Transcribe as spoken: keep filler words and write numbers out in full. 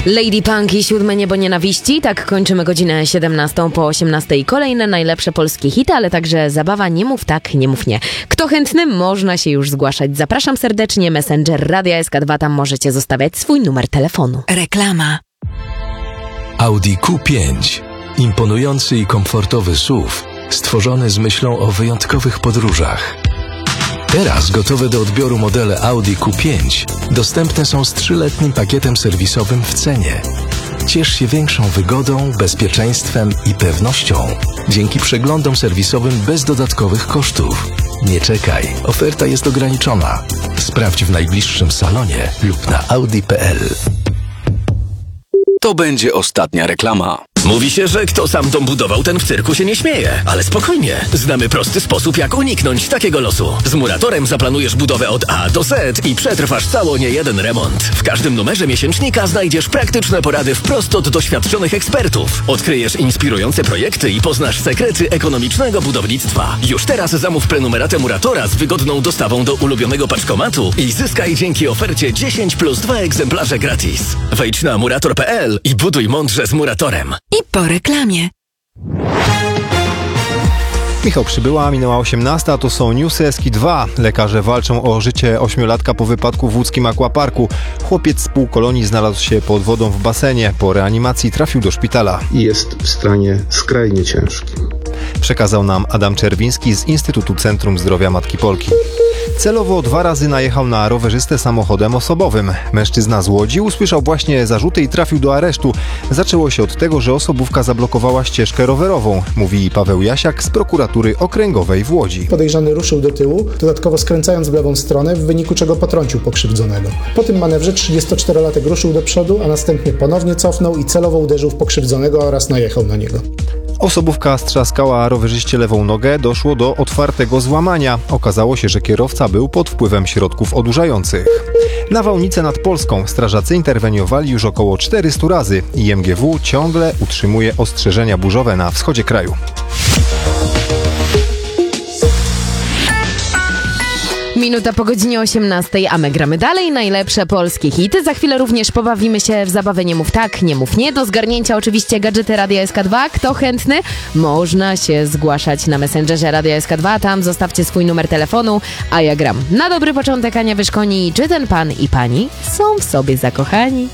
Lady Punk i Siódme Niebo Nienawiści. Tak kończymy godzinę siedemnastą po osiemnastej. Kolejne najlepsze polskie hity, ale także zabawa Nie mów tak, nie mów nie. Kto chętny, można się już zgłaszać. Zapraszam serdecznie. Messenger Radia S K dwa. Tam możecie zostawiać swój numer telefonu. Reklama. Audi Q pięć. Imponujący i komfortowy S U V, stworzony z myślą o wyjątkowych podróżach. Teraz gotowe do odbioru modele Audi Q pięć dostępne są z trzyletnim pakietem serwisowym w cenie. Ciesz się większą wygodą, bezpieczeństwem i pewnością dzięki przeglądom serwisowym bez dodatkowych kosztów. Nie czekaj, oferta jest ograniczona. Sprawdź w najbliższym salonie lub na audi kropka p l. To będzie ostatnia reklama. Mówi się, że kto sam dom budował, ten w cyrku się nie śmieje. Ale spokojnie, znamy prosty sposób, jak uniknąć takiego losu. Z Muratorem zaplanujesz budowę od A do Z i przetrwasz cało niejeden remont. W każdym numerze miesięcznika znajdziesz praktyczne porady wprost od doświadczonych ekspertów. Odkryjesz inspirujące projekty i poznasz sekrety ekonomicznego budownictwa. Już teraz zamów prenumeratę Muratora z wygodną dostawą do ulubionego paczkomatu i zyskaj dzięki ofercie dziesięć plus dwa egzemplarze gratis. Wejdź na murator kropka p l i buduj mądrze z Muratorem. I po reklamie. Michał Przybyła, minęła osiemnasta, to są newsy S K dwa. Lekarze walczą o życie ośmiolatka po wypadku w łódzkim aquaparku. Chłopiec z półkolonii znalazł się pod wodą w basenie. Po reanimacji trafił do szpitala. I jest w stanie skrajnie ciężkim. Przekazał nam Adam Czerwiński z Instytutu Centrum Zdrowia Matki Polki. Celowo dwa razy najechał na rowerzystę samochodem osobowym. Mężczyzna z Łodzi usłyszał właśnie zarzuty i trafił do aresztu. Zaczęło się od tego, że osobówka zablokowała ścieżkę rowerową, mówi Paweł Jasiak z prokuratury okręgowej w Łodzi. Podejrzany ruszył do tyłu, dodatkowo skręcając w lewą stronę, w wyniku czego potrącił pokrzywdzonego. Po tym manewrze trzydziestoczterolatek ruszył do przodu, a następnie ponownie cofnął i celowo uderzył w pokrzywdzonego oraz najechał na niego. Osobówka strzaskała rowerzyście lewą nogę, doszło do otwartego złamania. Okazało się, że kierowca był pod wpływem środków odurzających. Nawałnice nad Polską strażacy interweniowali już około czterystu razy. I M G W ciągle utrzymuje ostrzeżenia burzowe na wschodzie kraju. Minuta po godzinie osiemnastej, a my gramy dalej najlepsze polskie hity. Za chwilę również pobawimy się w zabawę Nie mów tak, nie mów nie. Do zgarnięcia oczywiście gadżety Radia S K dwa. Kto chętny? Można się zgłaszać na Messengerze Radia S K dwa. Tam zostawcie swój numer telefonu, a ja gram. Na dobry początek Ania Wyszkoni. Czy ten pan i pani są w sobie zakochani?